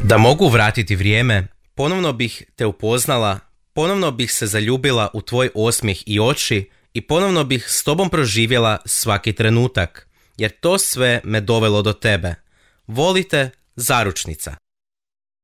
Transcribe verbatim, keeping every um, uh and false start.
Da mogu vratiti vrijeme, ponovno bih te upoznala, ponovno bih se zaljubila u tvoj osmijeh i oči i ponovno bih s tobom proživjela svaki trenutak, jer to sve me dovelo do tebe. Volite, zaručnica.